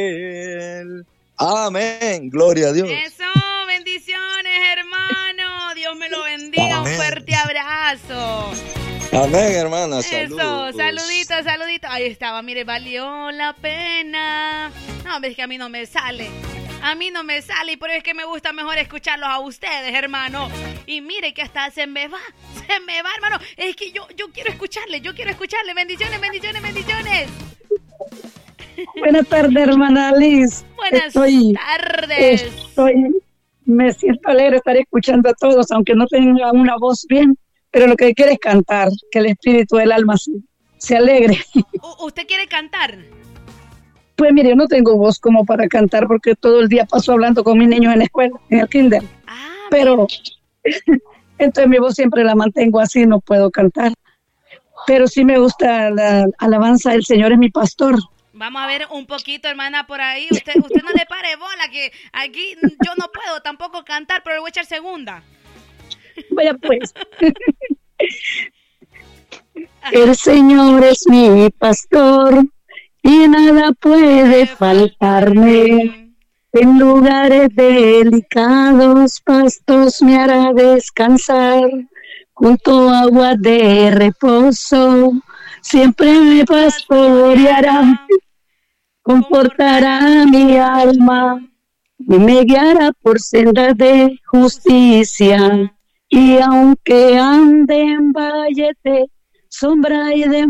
Amén, gloria a Dios. Eso, bendiciones, hermano. Dios me lo bendiga. Amén. Un fuerte abrazo. Amén, hermana. Saludos. Eso, saluditos, saluditos. Ahí estaba, mire, valió la pena. No, es que a mí no me sale. A mí no me sale, pero es que me gusta mejor escucharlos a ustedes, hermano. Y mire que hasta se me va, hermano. Es que yo quiero escucharle. Bendiciones, bendiciones, bendiciones. Buenas tardes, hermana Liz. Buenas tardes. Me siento alegre de estar escuchando a todos, aunque no tenga una voz bien, pero lo que quiero es cantar, que el espíritu del alma se alegre. ¿Usted quiere cantar? Pues mire, yo no tengo voz como para cantar porque todo el día paso hablando con mis niños en la escuela, en el kinder. Pero entonces mi voz siempre la mantengo así, no puedo cantar. Pero sí me gusta la alabanza, el Señor es mi pastor. Vamos a ver un poquito, hermana, por ahí. Usted no le pare bola, que aquí yo no puedo tampoco cantar, pero le voy a echar segunda. Vaya pues. El Señor es mi pastor y nada puede faltarme. En lugares delicados, pastos me hará descansar. Junto a aguas de reposo, siempre me pastoreará. Confortará mi alma y me guiará por sendas de justicia. Y aunque ande en valle de sombra y de